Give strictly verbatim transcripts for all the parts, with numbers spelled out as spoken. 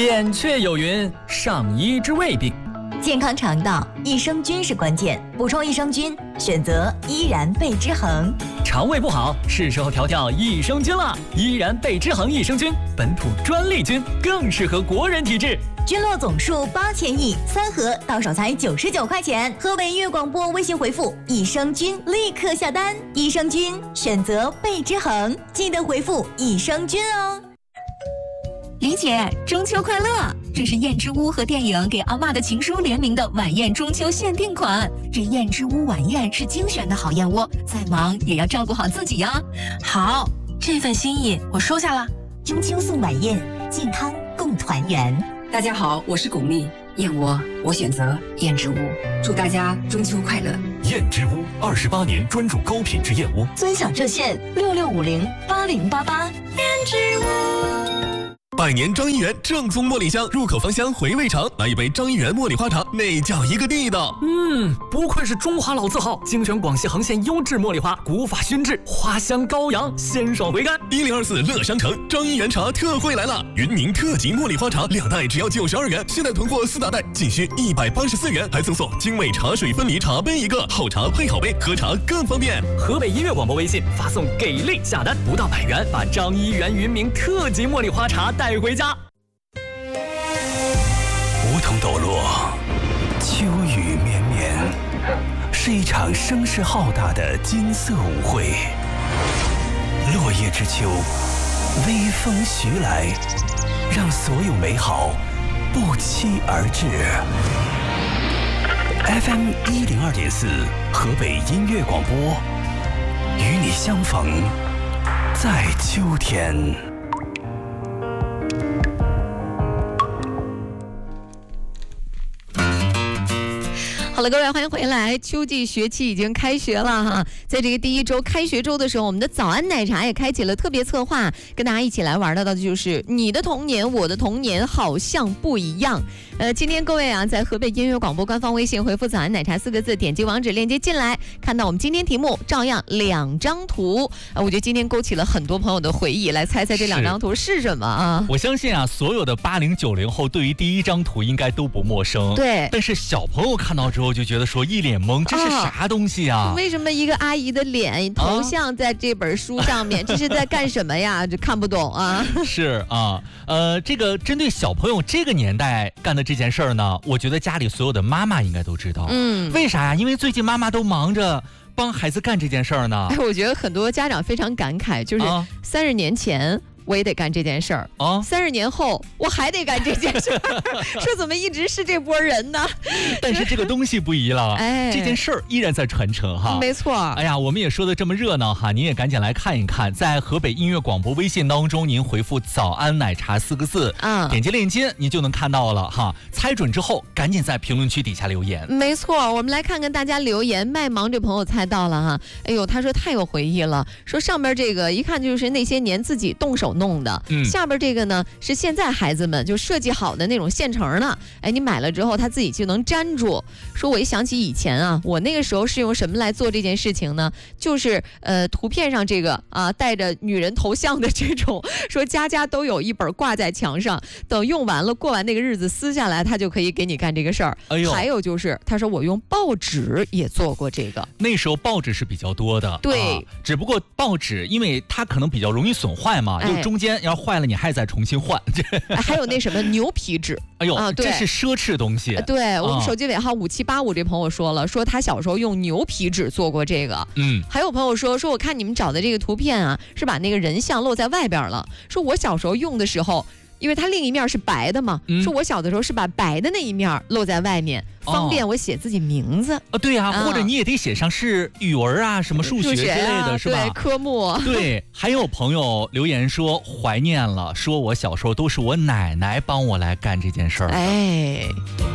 扁鹊有云：上医治未病。 健康肠道，益生菌是关键，补充益生菌，选择依然贝之恒。 肠胃不好，是时候调调益生菌了。依然贝之恒益生菌，本土专利菌，更适合国人体质。 菌落总数八千亿，三盒到手才九十九块钱。河北音乐广播微信回复益生菌，立刻下单。益生菌选择贝之恒，记得回复益生菌哦。 李姐，中秋快乐！这是燕之屋和电影《给阿嬷的情书》联名的晚宴中秋限定款。这燕之屋晚宴是精选的好燕窝，再忙也要照顾好自己呀。 好，这份心意我收下了。 中秋送晚宴，健康共团圆。 大家好，我是巩俐，燕窝我选择燕之屋，祝大家中秋快乐。 燕之屋二十八年专注高品质燕窝， 尊享热线六六五零八零八八。 燕之屋。 百年张一元正宗茉莉香，入口芳香，回味长。来一杯张一元茉莉花茶，那叫一个地道。 嗯，不愧是中华老字号，精选广西恒县优质茉莉花，古法熏制，花香高扬，鲜爽回甘。 一零二四乐商城张一元茶特惠来了，云宁特级茉莉花茶两袋只要九十二元，现在囤货四大袋仅需一百八十四元，还赠送精美茶水分离茶杯一个，好茶配好杯，喝茶更方便。 河北音乐广播微信发送给力下单，不到百元，把张一元云明特级茉莉花茶带回家。 梧桐抖落，秋雨绵绵，是一场声势浩大的金色舞会。落叶之秋，微风徐来，让所有美好不期而至。F M 一零二点四，河北音乐广播，与你相逢在秋天。 好了，各位，欢迎回来。秋季学期已经开学了哈，在这个第一周开学周的时候，我们的早安奶茶也开启了特别策划，跟大家一起来玩到的就是你的童年，我的童年好像不一样。呃，今天各位啊，在河北音乐广播官方微信回复早安奶茶四个字，点击网址链接进来，看到我们今天题目照样两张图。呃，我觉得今天勾起了很多朋友的回忆，来猜猜这两张图是什么啊？ 我相信啊，所有的八零九零后对于第一张图应该都不陌生。 对， 但是小朋友看到之后就觉得说一脸懵，这是啥东西啊？ 为什么一个阿姨的脸头像在这本书上面？啊、这是在干什么呀？这看不懂啊。 是啊，呃，这个针对小朋友这个年代干的这件事儿呢，我觉得家里所有的妈妈应该都知道。嗯，为啥呀？因为最近妈妈都忙着帮孩子干这件事儿呢。 哎，我觉得很多家长非常感慨，就是三十年前。我也得干这件事儿啊！三十年后我还得干这件事儿，说怎么一直是这波人呢？ 但是这个东西不一了，哎，这件事儿依然在传承哈。 没错。 哎呀，我们也说的这么热闹哈，您也赶紧来看一看，在河北音乐广播微信当中，您回复“早安奶茶”四个字，啊，点击链接您就能看到了哈。猜准之后，赶紧在评论区底下留言。 没错，我们来看看大家留言。卖萌这朋友猜到了哈，哎呦，他说太有回忆了，说上边这个一看就是那些年自己动手弄的，嗯，下边这个呢是现在孩子们就设计好的那种现成的，哎，你买了之后他自己就能粘住。说我一想起以前啊，我那个时候是用什么来做这件事情呢？就是呃图片上这个啊带着女人头像的这种，说家家都有一本挂在墙上，等用完了过完那个日子撕下来，他就可以给你干这个事儿。哎呦，还有就是他说我用报纸也做过这个， 那时候报纸是比较多的， 对， 啊，只不过报纸因为它可能比较容易损坏嘛，哎，就中间要坏了你还再重新换。 哎，还有那什么牛皮纸， 哎呦，啊，这是奢侈东西。 对，我们手机尾号五七八五这朋友说了，说他小时候用牛皮纸做过这个。嗯，还有朋友说说我看你们找的这个图片啊，是把那个人像露在外边了。说我小时候用的时候，因为它另一面是白的嘛，嗯，说我小的时候是把白的那一面露在外面，方便我写自己名字。 啊，对呀，啊，或者你也得写上是语文啊，什么数学之类的，啊，是吧？ 对，科目。 对，还有朋友留言说怀念了，说我小时候都是我奶奶帮我来干这件事儿。 哎。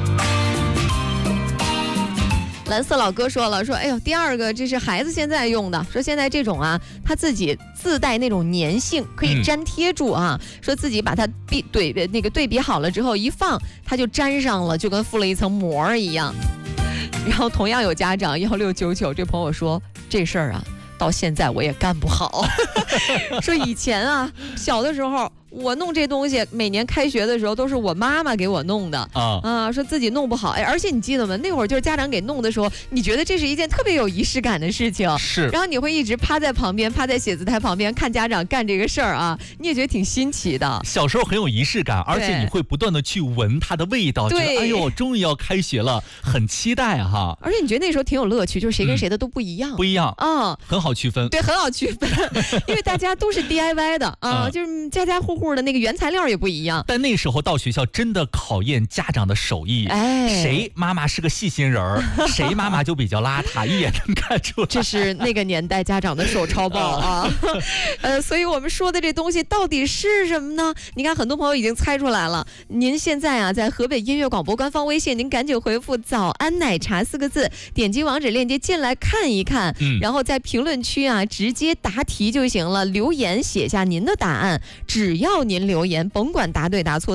蓝色老哥说了，说哎呦，第二个这是孩子现在用的，说现在这种啊，他自己自带那种粘性，可以粘贴住啊，嗯，说自己把它比对那个对比好了之后一放，它就粘上了，就跟敷了一层膜一样。然后同样有家长幺六九九这朋友说这事儿啊，到现在我也干不好。说以前啊，小的时候。 我弄这东西，每年开学的时候都是我妈妈给我弄的啊啊，说自己弄不好，哎，而且你记得吗？那会儿就是家长给弄的时候，你觉得这是一件特别有仪式感的事情， 是， 然后你会一直趴在旁边，趴在写字台旁边看家长干这个事儿啊，你也觉得挺新奇的。 小时候很有仪式感，而且你会不断的去闻它的味道，觉得哎呦，终于要开学了，很期待哈。 而且你觉得那时候挺有乐趣，就是谁跟谁的都不一样，嗯、 不一样啊、嗯，很好区分。 对，很好区分，因为大家都是 D I Y 的啊、嗯，就是家家户户的那个原材料也不一样。 但那时候到学校真的考验家长的手艺，哎，谁妈妈是个细心人儿，谁妈妈就比较邋遢，一眼能看出来。 这是那个年代家长的手抄报啊，呃，所以我们说的这东西到底是什么呢？你看，很多朋友已经猜出来了。您现在啊，在河北音乐广播官方微信，您赶紧回复“早安奶茶”四个字，点击网址链接进来看一看，嗯，然后在评论区啊直接答题就行了，留言写下您的答案，只要您留言，甭管答对答错。